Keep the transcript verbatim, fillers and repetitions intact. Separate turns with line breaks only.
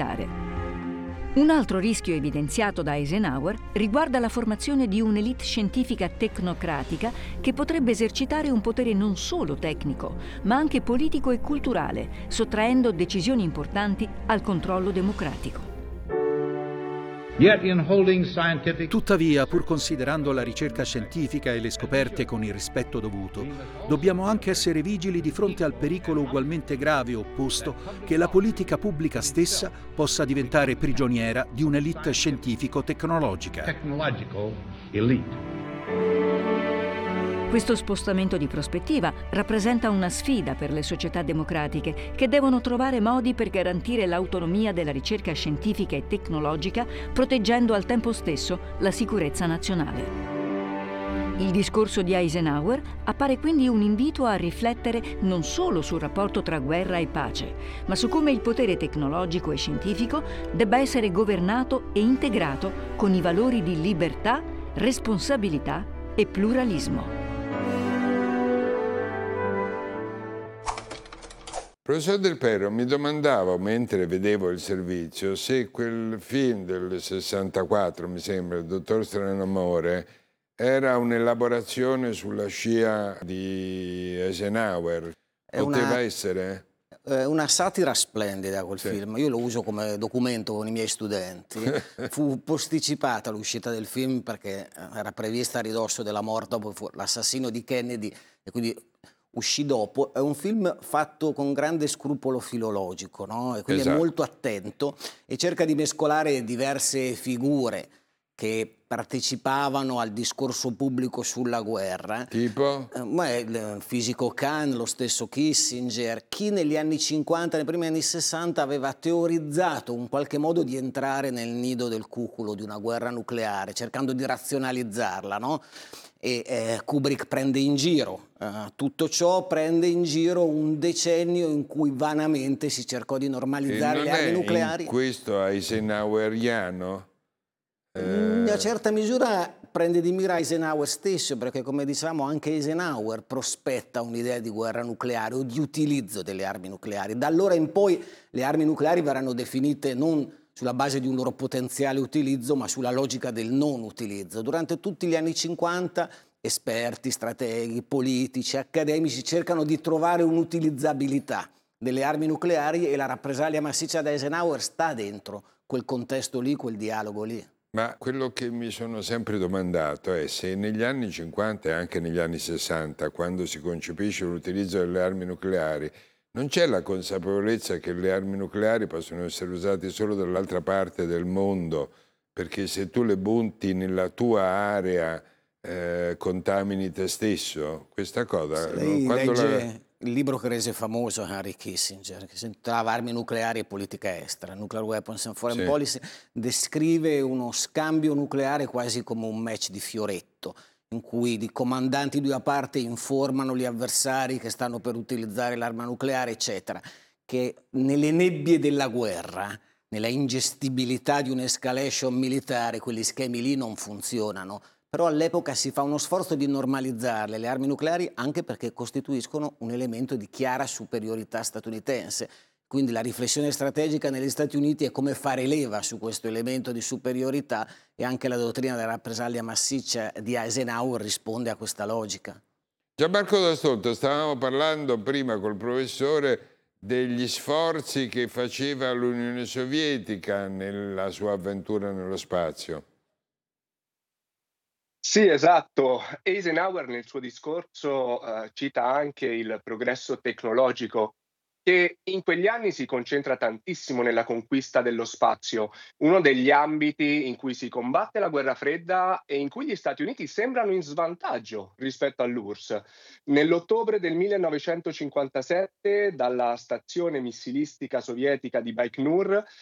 militare. Un altro rischio evidenziato da Eisenhower riguarda la formazione di un'elite scientifica tecnocratica che potrebbe esercitare un potere non solo tecnico, ma anche politico e culturale, sottraendo decisioni importanti al controllo democratico.
Tuttavia, pur considerando la ricerca scientifica e le scoperte con il rispetto dovuto, dobbiamo anche essere vigili di fronte al pericolo ugualmente grave opposto che la politica pubblica stessa possa diventare prigioniera di un'elite scientifico-tecnologica.
Questo spostamento di prospettiva rappresenta una sfida per le società democratiche che devono trovare modi per garantire l'autonomia della ricerca scientifica e tecnologica, proteggendo al tempo stesso la sicurezza nazionale. Il discorso di Eisenhower appare quindi un invito a riflettere non solo sul rapporto tra guerra e pace, ma su come il potere tecnologico e scientifico debba essere governato e integrato con i valori di libertà, responsabilità e pluralismo.
Professor Del Perro, mi domandavo mentre vedevo il servizio se quel film del sessantaquattro, mi sembra, il Dottor Stranamore, era un'elaborazione sulla scia di Eisenhower.
È
Poteva
una,
essere?
È una satira splendida quel
Sì.
film, io lo uso come documento con i miei studenti. Fu posticipata l'uscita del film perché era prevista a ridosso della morte dopo l'assassino di Kennedy e quindi uscì dopo. È un film fatto con grande scrupolo filologico, no? E quindi
Esatto.
è molto attento e cerca di mescolare diverse figure che partecipavano al discorso pubblico sulla guerra.
Tipo?
Eh, ma il fisico Kahn, lo stesso Kissinger, chi negli anni cinquanta, nei primi anni sessanta aveva teorizzato un qualche modo di entrare nel nido del cuculo di una guerra nucleare, cercando di razionalizzarla, no? E eh, Kubrick prende in giro eh, tutto ciò, prende in giro un decennio in cui vanamente si cercò di normalizzare le armi nucleari.
In questo eisenhoweriano?
In una certa misura prende di mira Eisenhower stesso, perché come dicevamo anche Eisenhower prospetta un'idea di guerra nucleare o di utilizzo delle armi nucleari. Da allora in poi le armi nucleari verranno definite non sulla base di un loro potenziale utilizzo, ma sulla logica del non utilizzo. Durante tutti gli anni cinquanta esperti, strateghi, politici, accademici cercano di trovare un'utilizzabilità delle armi nucleari e la rappresaglia massiccia da Eisenhower sta dentro quel contesto lì, quel dialogo lì.
Ma quello che mi sono sempre domandato è se negli anni cinquanta e anche negli anni sessanta, quando si concepisce l'utilizzo delle armi nucleari, non c'è la consapevolezza che le armi nucleari possono essere usate solo dall'altra parte del mondo, perché se tu le butti nella tua area eh, contamini te stesso. Questa cosa...
Se lei
quando
legge
la...
il libro che rese famoso Henry Kissinger, che si intitolava Armi nucleari e politica estera, Nuclear Weapons and Foreign
Sì.
Policy, descrive uno scambio nucleare quasi come un match di fioretto, in cui i comandanti di una parte informano gli avversari che stanno per utilizzare l'arma nucleare, eccetera, che nelle nebbie della guerra, nella ingestibilità di un'escalation militare, quegli schemi lì non funzionano. Però all'epoca si fa uno sforzo di normalizzarle, le armi nucleari, anche perché costituiscono un elemento di chiara superiorità statunitense. Quindi la riflessione strategica negli Stati Uniti è come fare leva su questo elemento di superiorità e anche la dottrina della rappresaglia massiccia di Eisenhower risponde a questa logica.
Gianmarco D'Astolto, stavamo parlando prima col professore degli sforzi che faceva l'Unione Sovietica nella sua avventura nello spazio.
Sì, esatto. Eisenhower nel suo discorso eh, cita anche il progresso tecnologico che in quegli anni si concentra tantissimo nella conquista dello spazio, uno degli ambiti in cui si combatte la guerra fredda e in cui gli Stati Uniti sembrano in svantaggio rispetto all'U R S S. Nell'ottobre del millenovecentocinquantasette, dalla stazione missilistica sovietica di Baikonur,